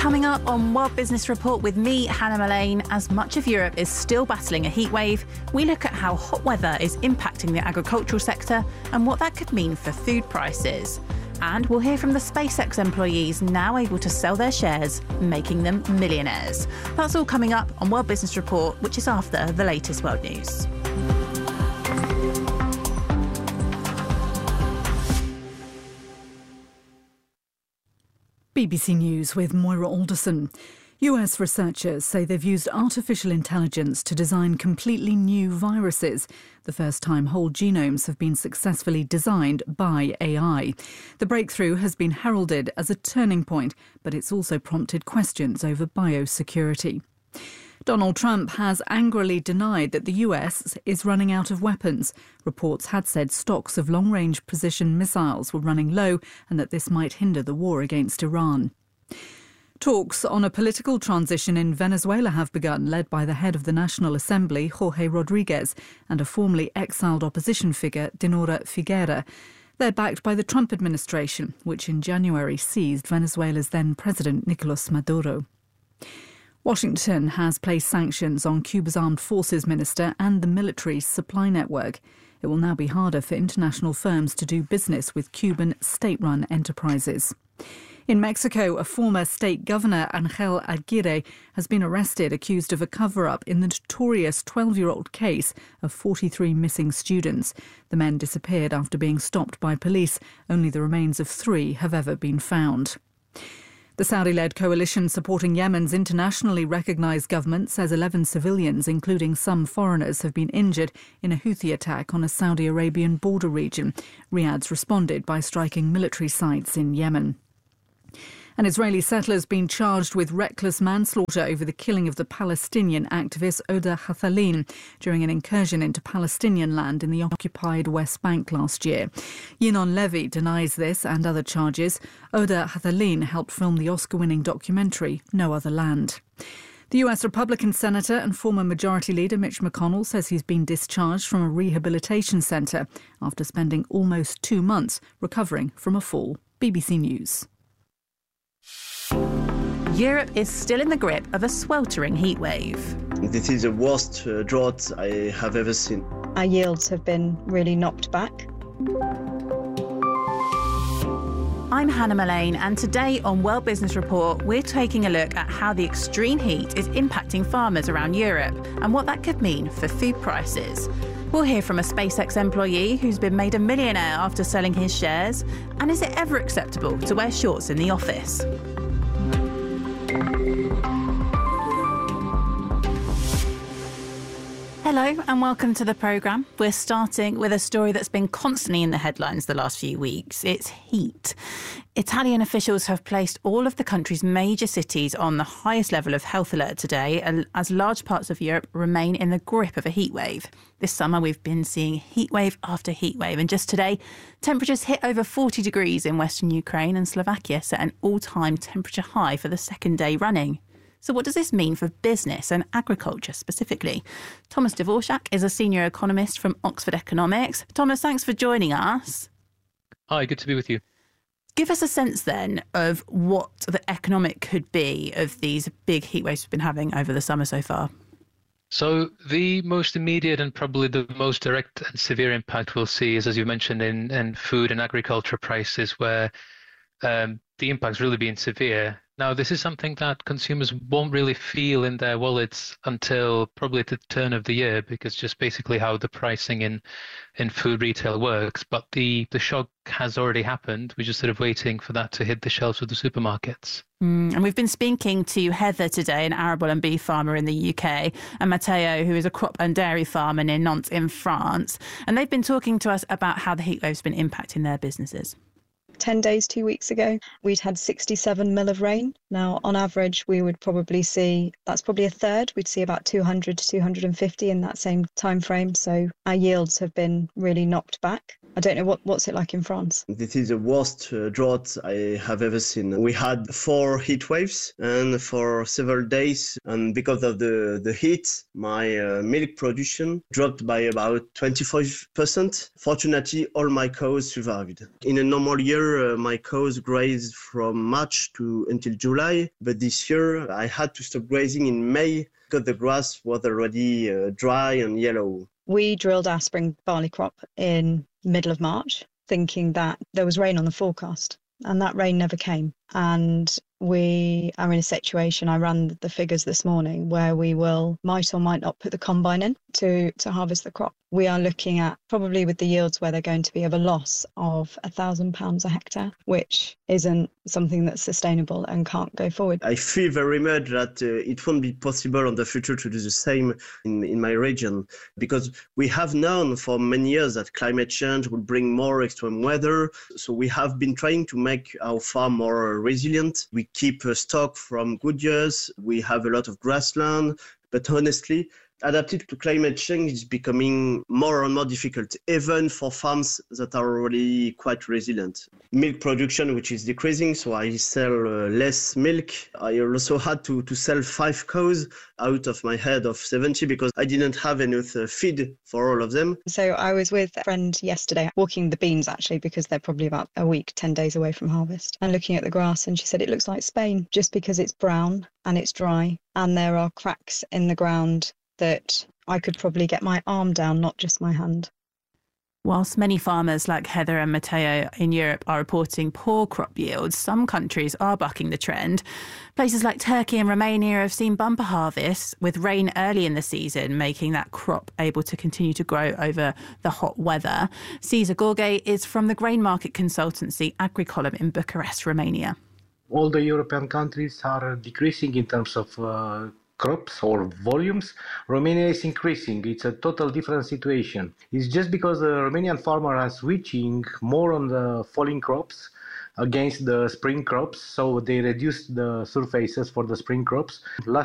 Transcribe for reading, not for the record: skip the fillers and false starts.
Coming up on World Business Report with me, Hannah Mullane, as much of Europe is still battling a heatwave, we look at how hot weather is impacting the agricultural sector and what that could mean for food prices. And we'll hear from the SpaceX employees now able to sell their shares, making them millionaires. That's all coming up on World Business Report, which is after the latest world news. BBC News with Moira Alderson. US researchers say they've used artificial intelligence to design completely new viruses, the first time whole genomes have been successfully designed by AI. The breakthrough has been heralded as a turning point, but it's also prompted questions over biosecurity. Donald Trump has angrily denied that the US is running out of weapons. Reports had said stocks of long-range precision missiles were running low and that this might hinder the war against Iran. Talks on a political transition in Venezuela have begun, led by the head of the National Assembly, Jorge Rodriguez, and a formerly exiled opposition figure, Dinora Figuera. They're backed by the Trump administration, which in January seized Venezuela's then-president Nicolas Maduro. Washington has placed sanctions on Cuba's armed forces minister and the military's supply network. It will now be harder for international firms to do business with Cuban state-run enterprises. In Mexico, a former state governor, Angel Aguirre, has been arrested accused of a cover-up in the notorious 12-year-old case of 43 missing students. The men disappeared after being stopped by police. Only the remains of 3 have ever been found. The Saudi-led coalition supporting Yemen's internationally recognised government says 11 civilians, including some foreigners, have been injured in a Houthi attack on a Saudi Arabian border region. Riyadh's responded by striking military sites in Yemen. An Israeli settler has been charged with reckless manslaughter over the killing of the Palestinian activist Oda Hathalin during an incursion into Palestinian land in the occupied West Bank last year. Yinon Levy denies this and other charges. Oda Hathalin helped film the Oscar-winning documentary No Other Land. The US Republican Senator and former Majority Leader Mitch McConnell says he's been discharged from a rehabilitation centre after spending almost 2 months recovering from a fall. BBC News. Europe is still in the grip of a sweltering heatwave. This is the worst drought I have ever seen. Our yields have been really knocked back. I'm Hannah Mullane, and today on World Business Report, we're taking a look at how the extreme heat is impacting farmers around Europe and what that could mean for food prices. We'll hear from a SpaceX employee who's been made a millionaire after selling his shares. And is it ever acceptable to wear shorts in the office? Hello and welcome to the programme. We're starting with a story that's been constantly in the headlines the last few weeks. It's heat. Italian officials have placed all of the country's major cities on the highest level of health alert today as large parts of Europe remain in the grip of a heatwave. This summer we've been seeing heatwave after heatwave, and just today temperatures hit over 40 degrees in western Ukraine, and Slovakia set an all-time temperature high for the second day running. So what does this mean for business and agriculture specifically? Thomas Dvorak is a senior economist from Oxford Economics. Thomas, thanks for joining us. Hi, good to be with you. Give us a sense then of what the economic could be of these big heatwaves we've been having over the summer so far. So the most immediate and probably the most direct and severe impact we'll see is, as you mentioned, in food and agriculture prices, where the impact's really been severe. Now, this is something that consumers won't really feel in their wallets until probably at the turn of the year, because just basically how the pricing in food retail works. But the shock has already happened. We're just sort of waiting for that to hit the shelves of the supermarkets. And we've been speaking to Heather today, an arable and beef farmer in the UK, and Matteo, who is a crop and dairy farmer near Nantes in France. And they've been talking to us about how the heatwave's been impacting their businesses. 10 days, 2 weeks ago, we'd had 67 mil of rain. Now, on average, we would probably see, that's probably a third. We'd see about 200 to 250 in that same time frame. So our yields have been really knocked back. I don't know what's it like in France. This is the worst drought I have ever seen. We had 4 heat waves and for several days, and because of the heat, my milk production dropped by about 25%. Fortunately, all my cows survived. In a normal year, my cows graze from March until July, but this year I had to stop grazing in May because the grass was already dry and yellow. We drilled our spring barley crop in middle of March, thinking that there was rain on the forecast, and that rain never came. And we are in a situation, I ran the figures this morning, where we might or might not put the combine in to harvest the crop. We are looking at, probably with the yields where they're going to be, of a loss of £1,000 a hectare, which isn't something that's sustainable and can't go forward. I feel very much that it won't be possible in the future to do the same in my region, because we have known for many years that climate change will bring more extreme weather. So we have been trying to make our farm more resilient. We keep stock from good years. We have a lot of grassland, but honestly, adapting to climate change is becoming more and more difficult, even for farms that are already quite resilient. Milk production, which is decreasing, so I sell less milk. I also had to sell 5 cows out of my head of 70 because I didn't have enough feed for all of them. So I was with a friend yesterday, walking the beans actually, because they're probably about a week, 10 days away from harvest, and looking at the grass, and she said it looks like Spain just because it's brown and it's dry and there are cracks in the ground that I could probably get my arm down, not just my hand. Whilst many farmers like Heather and Matteo in Europe are reporting poor crop yields, some countries are bucking the trend. Places like Turkey and Romania have seen bumper harvests, with rain early in the season making that crop able to continue to grow over the hot weather. Cesar Gorge is from the grain market consultancy Agricolum in Bucharest, Romania. All the European countries are decreasing in terms of crops or volumes. Romania is increasing. It's a total different situation. It's just because the Romanian farmers are switching more on the falling crops against the spring crops, so they reduced the surfaces for the spring crops. Last